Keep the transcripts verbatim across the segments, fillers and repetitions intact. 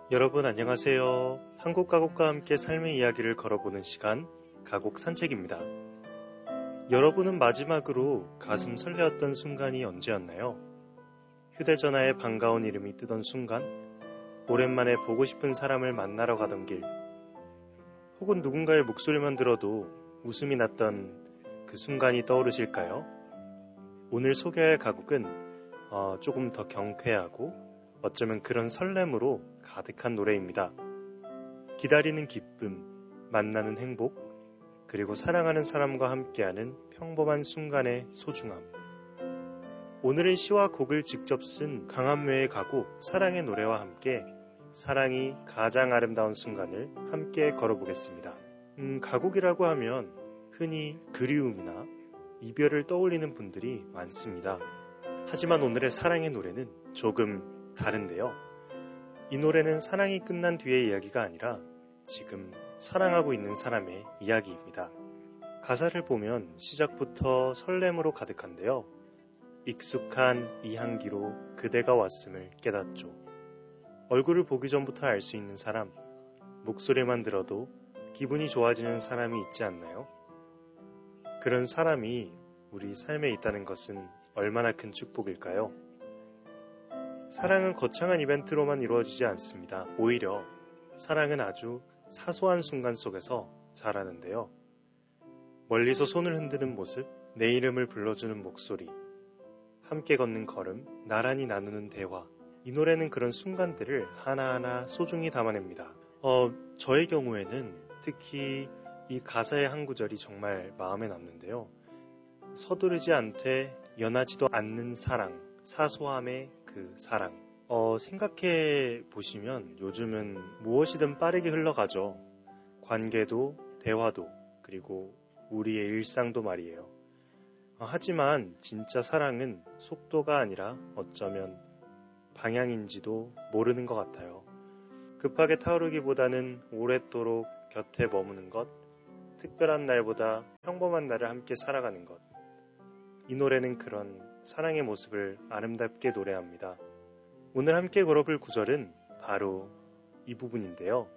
여러분 안녕하세요. 한국 가곡과 함께 삶의 이야기를 걸어보는 시간, 가곡 산책입니다. 여러분은 마지막으로 가슴 설레었던 순간이 언제였나요? 휴대전화에 반가운 이름이 뜨던 순간, 오랜만에 보고 싶은 사람을 만나러 가던 길, 혹은 누군가의 목소리만 들어도 웃음이 났던 그 순간이 떠오르실까요? 오늘 소개할 가곡은 어, 조금 더 경쾌하고 어쩌면 그런 설렘으로 가득한 노래입니다. 기다리는 기쁨, 만나는 행복, 그리고 사랑하는 사람과 함께하는 평범한 순간의 소중함. 오늘은 시와 곡을 직접 쓴 강한묘의 가곡 사랑의 노래와 함께 사랑이 가장 아름다운 순간을 함께 걸어보겠습니다. 음, 가곡이라고 하면 흔히 그리움이나 이별을 떠올리는 분들이 많습니다. 하지만 오늘의 사랑의 노래는 조금 다른데요. 이 노래는 사랑이 끝난 뒤의 이야기가 아니라 지금 사랑하고 있는 사람의 이야기입니다. 가사를 보면 시작부터 설렘으로 가득한데요. 익숙한 이 향기로 그대가 왔음을 깨닫죠. 얼굴을 보기 전부터 알 수 있는 사람, 목소리만 들어도 기분이 좋아지는 사람이 있지 않나요? 그런 사람이 우리 삶에 있다는 것은 얼마나 큰 축복일까요? 사랑은 거창한 이벤트로만 이루어지지 않습니다. 오히려 사랑은 아주 사소한 순간 속에서 자라는데요. 멀리서 손을 흔드는 모습, 내 이름을 불러주는 목소리, 함께 걷는 걸음, 나란히 나누는 대화. 이 노래는 그런 순간들을 하나하나 소중히 담아냅니다. 어, 저의 경우에는 특히 이 가사의 한 구절이 정말 마음에 남는데요. 서두르지 않되 연하지도 않는 사랑, 사소함의 그 사랑. 어, 생각해 보시면 요즘은 무엇이든 빠르게 흘러가죠. 관계도, 대화도, 그리고 우리의 일상도 말이에요. 어, 하지만 진짜 사랑은 속도가 아니라 어쩌면 방향인지도 모르는 것 같아요. 급하게 타오르기보다는 오랫도록 곁에 머무는 것, 특별한 날보다 평범한 날을 함께 살아가는 것. 이 노래는 그런 사랑의 모습을 아름답게 노래합니다. 오늘 함께 걸어볼 구절은 바로 이 부분인데요.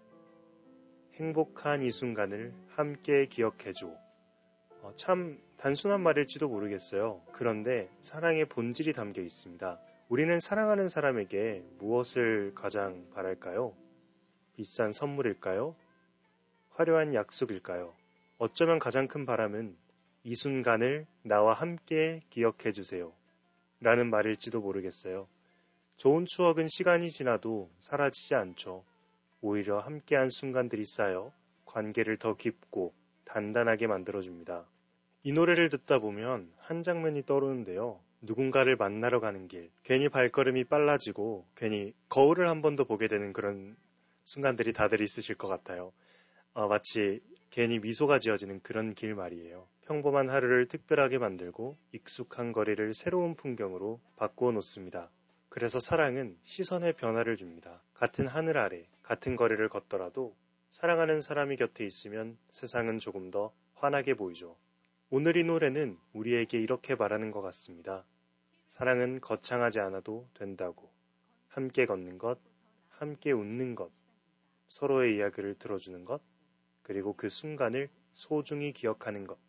행복한 이 순간을 함께 기억해줘. 어, 참 단순한 말일지도 모르겠어요. 그런데 사랑의 본질이 담겨 있습니다. 우리는 사랑하는 사람에게 무엇을 가장 바랄까요? 비싼 선물일까요? 화려한 약속일까요? 어쩌면 가장 큰 바람은 이 순간을 나와 함께 기억해 주세요. 라는 말일지도 모르겠어요. 좋은 추억은 시간이 지나도 사라지지 않죠. 오히려 함께한 순간들이 쌓여 관계를 더 깊고 단단하게 만들어줍니다. 이 노래를 듣다 보면 한 장면이 떠오르는데요. 누군가를 만나러 가는 길, 괜히 발걸음이 빨라지고 괜히 거울을 한 번 더 보게 되는 그런 순간들이 다들 있으실 것 같아요. 어, 마치 괜히 미소가 지어지는 그런 길 말이에요. 평범한 하루를 특별하게 만들고 익숙한 거리를 새로운 풍경으로 바꾸어 놓습니다. 그래서 사랑은 시선의 변화를 줍니다. 같은 하늘 아래, 같은 거리를 걷더라도 사랑하는 사람이 곁에 있으면 세상은 조금 더 환하게 보이죠. 오늘 이 노래는 우리에게 이렇게 말하는 것 같습니다. 사랑은 거창하지 않아도 된다고. 함께 걷는 것, 함께 웃는 것, 서로의 이야기를 들어주는 것, 그리고 그 순간을 소중히 기억하는 것.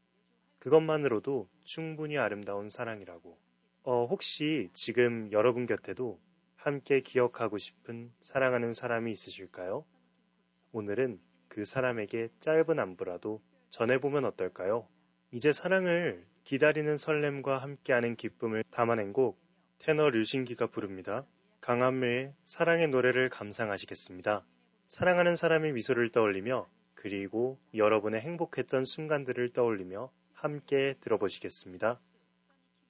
그것만으로도 충분히 아름다운 사랑이라고. 어, 혹시 지금 여러분 곁에도 함께 기억하고 싶은 사랑하는 사람이 있으실까요? 오늘은 그 사람에게 짧은 안부라도 전해보면 어떨까요? 이제 사랑을 기다리는 설렘과 함께하는 기쁨을 담아낸 곡 테너 류신기가 부릅니다. 강한묘의 사랑의 노래를 감상하시겠습니다. 사랑하는 사람의 미소를 떠올리며 그리고 여러분의 행복했던 순간들을 떠올리며 함께 들어보시겠습니다.